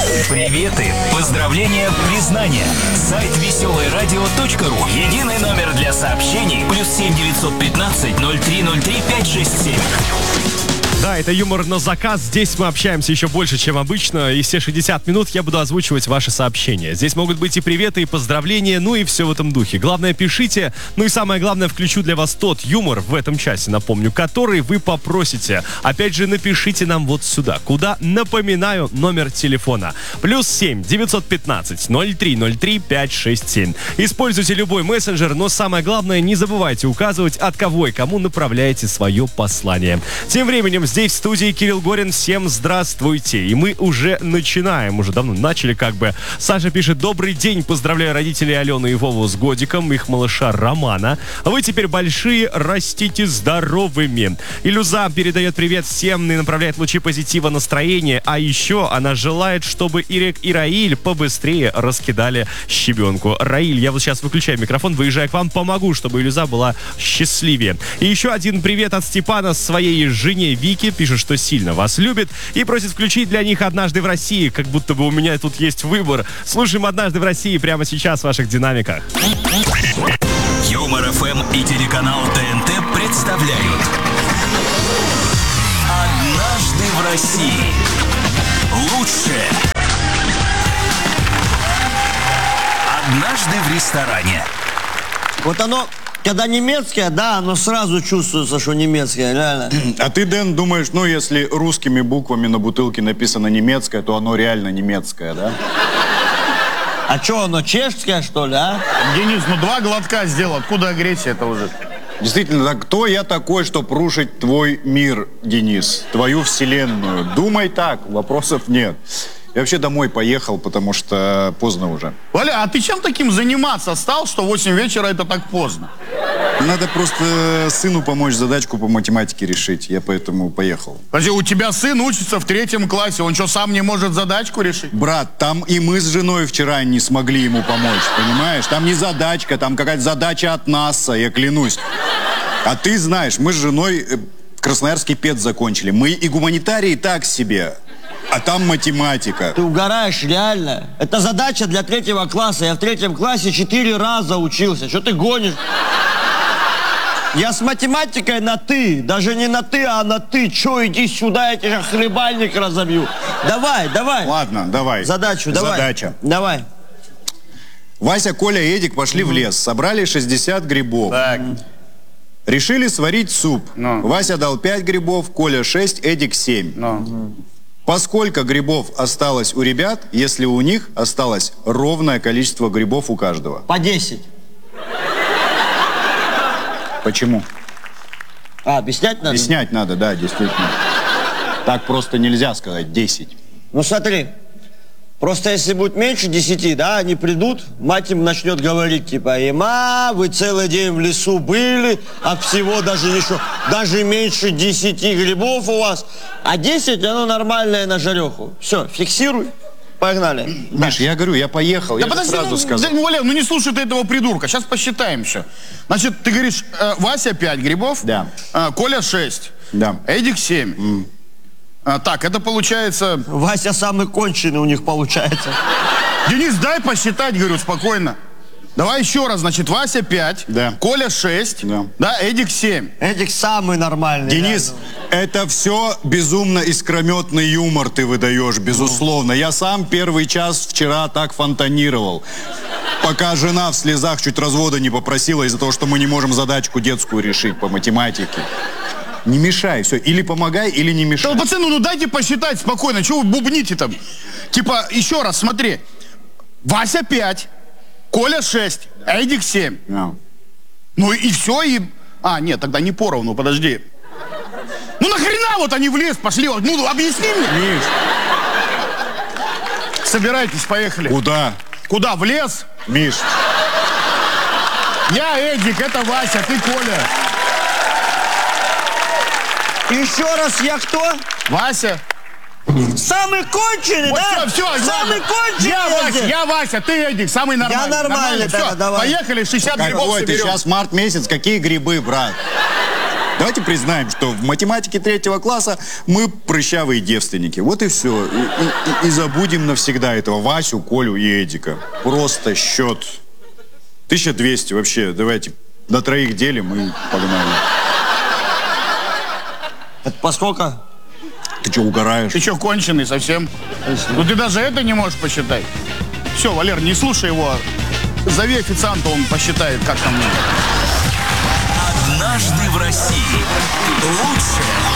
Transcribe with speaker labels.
Speaker 1: Приветы, поздравления, признания. Сайт веселоерадио.ру. Единый номер для сообщений. +7 915 0303 567.
Speaker 2: Да, это юмор на заказ. Здесь мы общаемся еще больше, чем обычно. И все 60 минут я буду озвучивать ваши сообщения. Здесь могут быть и приветы, и поздравления, ну и все в этом духе. Главное, пишите. Ну и самое главное, включу для вас тот юмор в этом часе, напомню, который вы попросите. Опять же, напишите нам вот сюда. Куда? Напоминаю, номер телефона. +7 915 0303 567. Используйте любой мессенджер, но самое главное, не забывайте указывать, от кого и кому направляете свое послание. Тем временем здесь в студии Кирилл Горин. Всем здравствуйте. И мы уже начинаем. Уже давно начали как бы. Саша пишет: добрый день. Поздравляю родителей Алены и Вову с годиком. Их малыша Романа. Вы теперь большие. Растите здоровыми. Илюза передает привет всем и направляет лучи позитива, настроения. А еще она желает, чтобы Ирек и Раиль побыстрее раскидали щебенку. Раиль, я вот сейчас выключаю микрофон, выезжаю к вам, помогу, чтобы Илюза была счастливее. И еще один привет от Степана своей жене Вики. Пишет, что сильно вас любит и просит включить для них «Однажды в России». Как будто бы у меня тут есть выбор. Слушаем «Однажды в России» прямо сейчас в ваших динамиках.
Speaker 1: Юмор ФМ и телеканал ТНТ представляют «Однажды в России». Лучшее. Однажды в ресторане.
Speaker 3: Вот оно, когда немецкое, да, оно сразу чувствуется, что немецкое, реально.
Speaker 4: А ты, Дэн, думаешь, ну, если русскими буквами на бутылке написано немецкое, то оно реально немецкое, да?
Speaker 3: А что, оно чешское, что ли, а?
Speaker 5: Денис, ну 2 глотка сделал, откуда агрессия-то уже?
Speaker 4: Действительно, так кто я такой, чтобы рушить твой мир, Денис, твою вселенную? Думай так, вопросов нет. Я вообще домой поехал, потому что поздно уже.
Speaker 5: Валя, а ты чем таким заниматься стал, что 8 вечера это так поздно?
Speaker 4: Надо просто сыну помочь задачку по математике решить. Я поэтому поехал.
Speaker 5: Подожди, у тебя сын учится в 3 классе, он что, сам не может задачку решить?
Speaker 4: Брат, там и мы с женой вчера не смогли ему помочь, понимаешь? Там не задачка, там какая-то задача от НАСА, я клянусь. А ты знаешь, мы с женой Красноярский ПЕД закончили. Мы и гуманитарии так себе. А там математика.
Speaker 3: Ты угораешь, реально. Это задача для 3 класса. Я в 3 классе 4 раза учился. Что ты гонишь? Я с математикой на «ты». Даже не на «ты», а на «ты». Че, иди сюда, я тебе хлебальник разобью. Давай, давай.
Speaker 4: Ладно, давай.
Speaker 3: Задачу, давай.
Speaker 4: Задача.
Speaker 3: Давай.
Speaker 4: Вася, Коля и Эдик пошли в лес. Собрали 60 грибов.
Speaker 5: Так.
Speaker 4: Решили сварить суп. Вася дал 5 грибов, Коля 6, Эдик 7. Поскольку грибов осталось у ребят, если у них осталось ровное количество грибов у каждого?
Speaker 3: По 10.
Speaker 4: Почему?
Speaker 3: Объяснять надо?
Speaker 4: Объяснять надо, да, действительно. Так просто нельзя сказать 10.
Speaker 3: Ну смотри, просто если будет меньше 10, да, они придут, мать им начнет говорить, типа: «Ема, вы целый день в лесу были, от всего даже меньше 10 грибов у вас, а 10, оно нормальное на жареху». Все, фиксируй, погнали.
Speaker 4: Миш, я говорю, я поехал,
Speaker 5: Да
Speaker 4: я
Speaker 5: подожди,
Speaker 4: сразу сказал.
Speaker 5: Валя, ну не слушай ты этого придурка, сейчас посчитаем все. Значит, ты говоришь, Вася 5 грибов,
Speaker 4: Да.
Speaker 5: Коля 6,
Speaker 4: Да.
Speaker 5: Эдик 7. Так, это получается...
Speaker 3: Вася самый конченый у них получается.
Speaker 5: Денис, дай посчитать, говорю, спокойно. Давай еще раз, значит, Вася 5,
Speaker 4: Да.
Speaker 5: Коля 6, да, Эдик 7.
Speaker 3: Эдик самый нормальный.
Speaker 4: Денис, это все безумно искрометный юмор ты выдаешь, безусловно. Я сам первый час вчера так фонтанировал, пока жена в слезах чуть развода не попросила из-за того, что мы не можем задачку детскую решить по математике. Не мешай, все, или помогай, или не мешай.
Speaker 5: Да, пацаны, ну дайте посчитать спокойно, чего вы бубните там? Типа, еще раз, смотри, Вася 5, Коля 6, Эдик 7. Ну и все, и... А, нет, тогда не поровну, подожди. Ну нахрена вот они в лес пошли? Ну, объясни мне.
Speaker 4: Миш.
Speaker 5: Собирайтесь, поехали.
Speaker 4: Куда?
Speaker 5: Куда, в лес?
Speaker 4: Миш.
Speaker 5: Я Эдик, это Вася, ты Коля.
Speaker 3: Еще раз, я кто?
Speaker 5: Вася.
Speaker 3: Самый конченый,
Speaker 5: Вот
Speaker 3: да?
Speaker 5: все,
Speaker 3: Самый конченый.
Speaker 5: Я Вася, ты Эдик, самый нормальный.
Speaker 3: Я нормальный,
Speaker 5: Все,
Speaker 3: давай.
Speaker 5: Поехали, 60 грибов
Speaker 4: Какой ты
Speaker 5: соберем.
Speaker 4: сейчас март месяц, какие грибы, брат? Давайте признаем, что в математике 3 класса мы прыщавые девственники. Вот и все. И забудем навсегда этого Васю, Колю и Эдика. Просто счет 1200 вообще. Давайте на 3 делим и погнали.
Speaker 3: Это поскольку?
Speaker 4: Ты что, угораешь?
Speaker 5: Ты что, конченый совсем? Ну ты даже это не можешь посчитать. Все, Валер, не слушай его. Зови официанта, он посчитает, как там.
Speaker 1: Однажды в России. Лучшее